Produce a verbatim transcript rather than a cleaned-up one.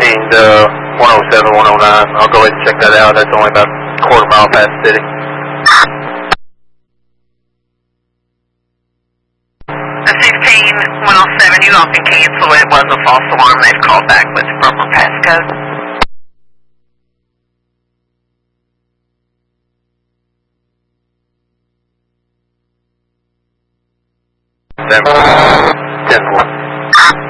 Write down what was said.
fifteen to one oh seven, one oh nine. I'll go ahead and check that out. That's only about a quarter mile past the city. The fifteen, one oh seven, you all can cancel. It was a false alarm. They've called back with proper passcode. ten four.